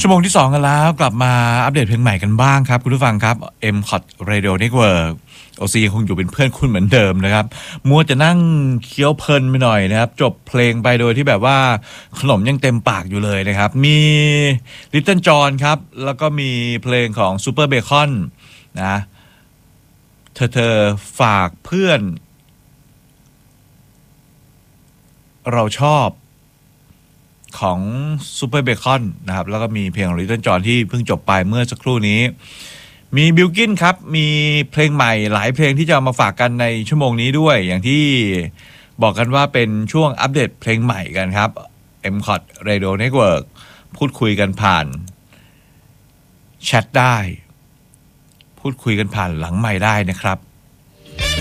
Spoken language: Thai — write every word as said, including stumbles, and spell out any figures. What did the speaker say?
ชั่วโมงที่สองกันแล้วกลับมาอัปเดตเพลงใหม่กันบ้างครับคุณผู้ฟังครับ เอ็ม ซี โอ ที Radio Network โอซีคงอยู่เป็นเพื่อนคุณเหมือนเดิมนะครับมัวจะนั่งเคี้ยวเพลินไปหน่อยนะครับจบเพลงไปโดยที่แบบว่าขนมยังเต็มปากอยู่เลยนะครับมี Little John ครับแล้วก็มีเพลงของ Super Bacon นะเธอเธอฝากเพื่อนเราชอบของ Super Bacon นะครับแล้วก็มีเพลงของ Little John ที่เพิ่งจบไปเมื่อสักครู่นี้มีบิลกินครับมีเพลงใหม่หลายเพลงที่จะเอามาฝากกันในชั่วโมงนี้ด้วยอย่างที่บอกกันว่าเป็นช่วงอัปเดตเพลงใหม่กันครับ เอ็ม ซี โอ ที Radio Network พูดคุยกันผ่านแชทได้พูดคุยกันผ่านหลังไมค์ได้นะครับ